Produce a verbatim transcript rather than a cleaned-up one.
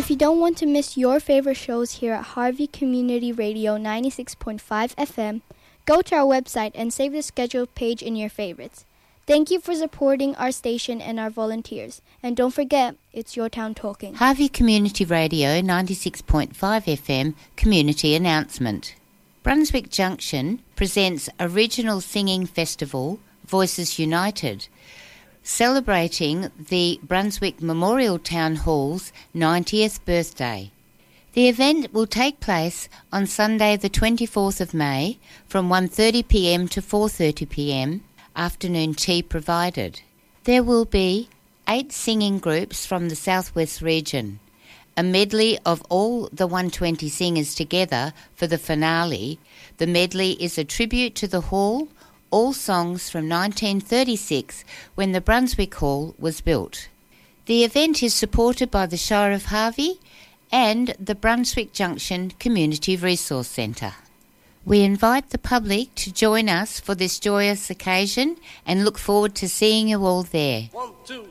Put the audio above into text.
If you don't want to miss your favorite shows here at Harvey Community Radio ninety-six point five F M, go to our website and save the schedule page in your favorites. Thank you for supporting our station and our volunteers. And don't forget, it's your town talking. Harvey Community Radio ninety-six point five F M Community Announcement. Brunswick Junction presents a regional singing festival, Voices United, celebrating the Brunswick Memorial Town Hall's ninetieth birthday. The event will take place on Sunday the twenty-fourth of May from one thirty p m to four thirty p m, afternoon tea provided. There will be eight singing groups from the Southwest region, a medley of all the one hundred twenty singers together for the finale. The medley is a tribute to the hall, all songs from nineteen thirty-six when the Brunswick Hall was built. The event is supported by the Shire of Harvey and the Brunswick Junction Community Resource Centre. We invite the public to join us for this joyous occasion and look forward to seeing you all there. One, two.